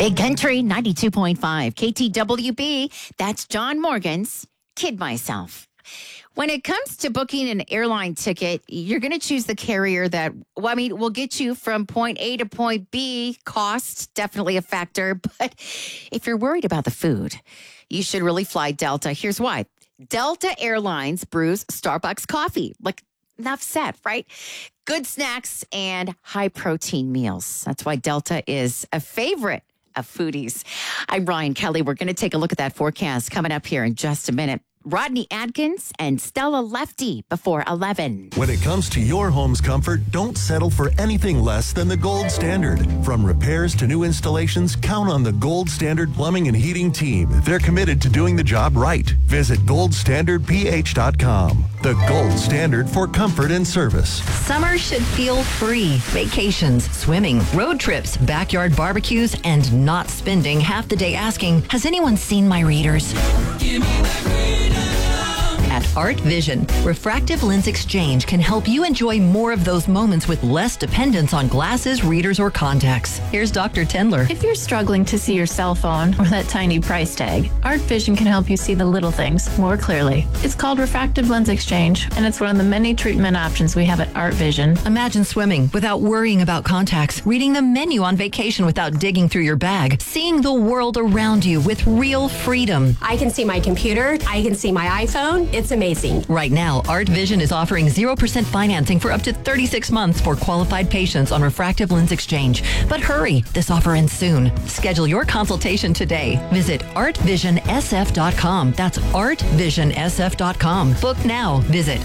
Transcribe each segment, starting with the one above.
Big Country 92.5 KTWB. That's John Morgan's Kid Myself. When it comes to booking an airline ticket, you're going to choose the carrier that, will get you from point A to point B. Cost, definitely a factor. But if you're worried about the food, you should really fly Delta. Here's why. Delta Airlines brews Starbucks coffee. Enough said, right? Good snacks and high protein meals. That's why Delta is a favorite of foodies. I'm Ryan Kelly. We're going to take a look at that forecast coming up here in just a minute. Rodney Adkins and Stella Lefty before 11. When it comes to your home's comfort, don't settle for anything less than the gold standard. From repairs to new installations, count on the Gold Standard Plumbing and Heating team. They're committed to doing the job right. Visit goldstandardph.com. The gold standard for comfort and service. Summer should feel free. Vacations, swimming, road trips, backyard barbecues, and not spending half the day asking, has anyone seen my readers? Give me that freedom. At Art Vision, Refractive Lens Exchange can help you enjoy more of those moments with less dependence on glasses, readers, or contacts. Here's Dr. Tendler. If you're struggling to see your cell phone or that tiny price tag, Art Vision can help you see the little things more clearly. It's called Refractive Lens Exchange, and it's one of the many treatment options we have at Art Vision. Imagine swimming without worrying about contacts, reading the menu on vacation without digging through your bag, seeing the world around you with real freedom. I can see my computer. I can see my iPhone. It's amazing. Right now, Art Vision is offering 0% financing for up to 36 months for qualified patients on Refractive Lens Exchange. But hurry, this offer ends soon. Schedule your consultation today. Visit artvisionsf.com. That's artvisionsf.com. Book now. Visit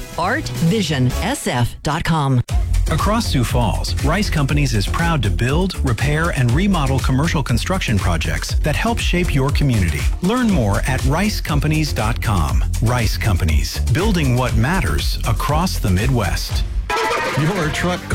artvisionsf.com. Across Sioux Falls, Rice Companies is proud to build, repair, and remodel commercial construction projects that help shape your community. Learn more at ricecompanies.com. Rice Companies, building what matters across the Midwest. Your truck